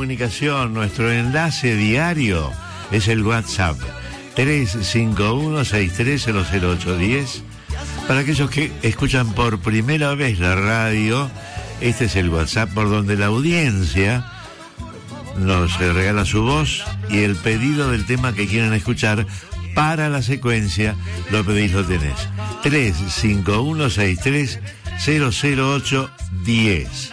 comunicación, nuestro enlace diario es el WhatsApp 351-6300-810. Para aquellos que escuchan por primera vez la radio, este es el WhatsApp por donde la audiencia nos regala su voz y el pedido del tema que quieren escuchar para la secuencia. Lo pedís, lo tenés. 351-6300-810.